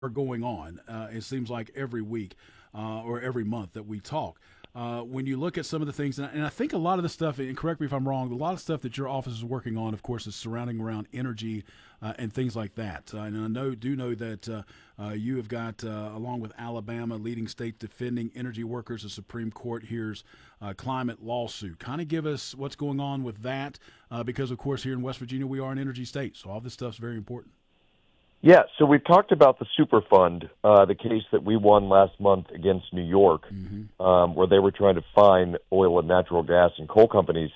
going on. It seems like every week or every month that we talk. When you look at some of the things, and I think a lot of the stuff, and correct me if I'm wrong, a lot of stuff that your office is working on, of course, is surrounding around energy and things like that. And do know that you have got, along with Alabama, leading state defending energy workers, the Supreme Court hears climate lawsuit. Kind of give us what's going on with that, because of course here in West Virginia we are an energy state, so all this stuff's very important. Yeah, so we've talked about the Superfund, the case that we won last month against New York, where they were trying to fine oil and natural gas and coal companies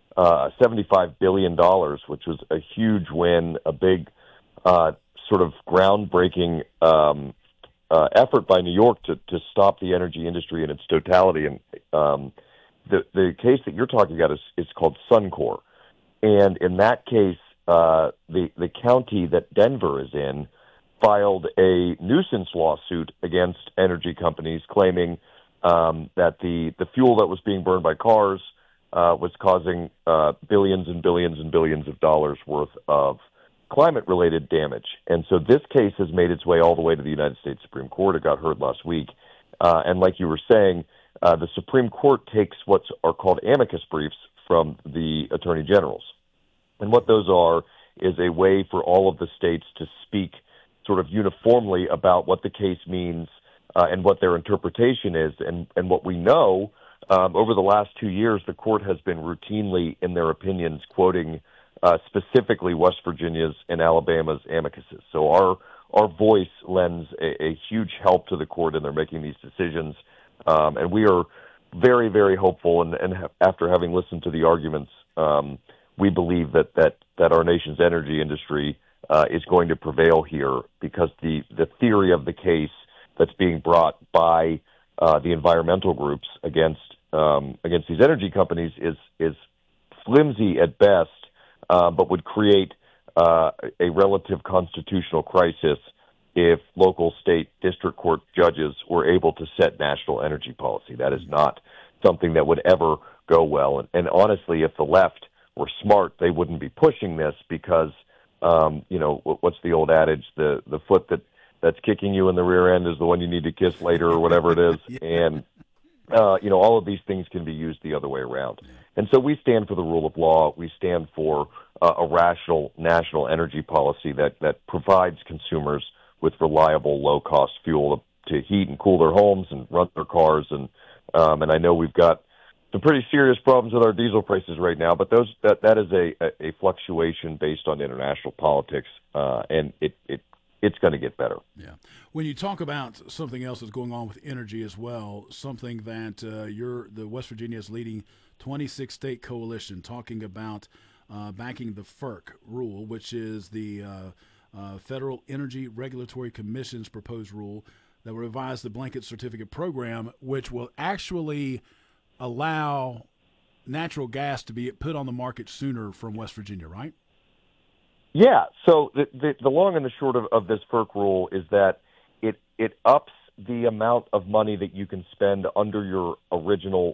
$75 billion, which was a huge win, a big sort of groundbreaking effort by New York to stop the energy industry in its totality. And the case that you're talking about is called Suncor. And in that case, the county that Denver is in filed a nuisance lawsuit against energy companies, claiming that the fuel that was being burned by cars was causing billions and billions and billions of dollars worth of climate-related damage. And so this case has made its way all the way to the United States Supreme Court. It got heard last week. And like you were saying, the Supreme Court takes what are called amicus briefs from the attorney generals. And what those are is a way for all of the states to speak sort of uniformly about what the case means and what their interpretation is. And what we know, over the last 2 years, the court has been routinely, in their opinions, quoting specifically West Virginia's and Alabama's amicuses. So our voice lends a huge help to the court in their making these decisions. And we are very, very hopeful. And after having listened to the arguments, we believe that our nation's energy industry is going to prevail here, because the theory of the case that's being brought by the environmental groups against these energy companies is flimsy at best, but would create a relative constitutional crisis if local, state, district court judges were able to set national energy policy. That is not something that would ever go well. And honestly, if the left were smart, they wouldn't be pushing this, because, what's the old adage? The foot that's kicking you in the rear end is the one you need to kiss later, or whatever it is. Yeah. And, all of these things can be used the other way around. And so we stand for the rule of law. We stand for a rational national energy policy that provides consumers with reliable, low-cost fuel to heat and cool their homes and run their cars. And I know we've got some pretty serious problems with our diesel prices right now, but that is a fluctuation based on international politics, and it's going to get better. Yeah. When you talk about something else that's going on with energy as well, something that the West Virginia's leading 26 state coalition talking about backing the FERC rule, which is the Federal Energy Regulatory Commission's proposed rule that will revise the blanket certificate program, which will actually allow natural gas to be put on the market sooner from West Virginia, right? Yeah. So the long and the short of this FERC rule is that it ups the amount of money that you can spend under your original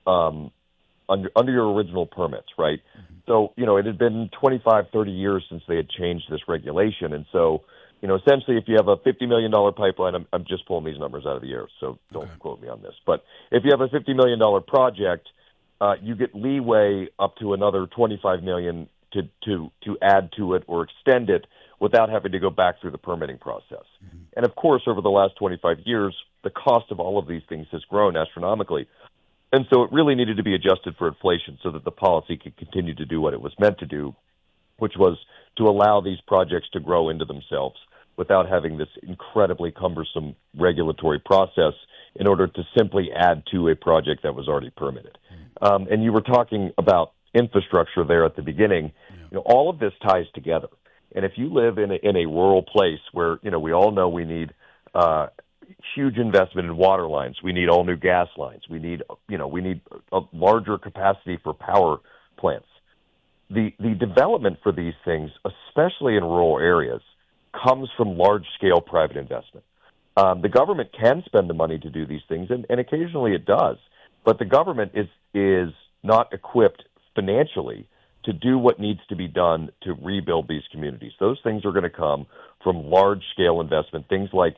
under your original permits, right? Mm-hmm. So, it had been 25, 30 years since they had changed this regulation. And so, essentially, if you have a $50 million pipeline, I'm just pulling these numbers out of the air, so don't quote me on this. But if you have a $50 million project, you get leeway up to another $25 million to add to it or extend it without having to go back through the permitting process. Mm-hmm. And of course, over the last 25 years, the cost of all of these things has grown astronomically. And so it really needed to be adjusted for inflation so that the policy could continue to do what it was meant to do, which was to allow these projects to grow into themselves without having this incredibly cumbersome regulatory process in order to simply add to a project that was already permitted. Mm-hmm. And you were talking about infrastructure there at the beginning. Yeah. All of this ties together. And if you live in a rural place where, we all know we need huge investment in water lines, we need all new gas lines, we need a larger capacity for power plants. The development for these things, especially in rural areas, comes from large-scale private investment. The government can spend the money to do these things, and occasionally it does. But the government is not equipped financially to do what needs to be done to rebuild these communities. Those things are going to come from large-scale investment, things like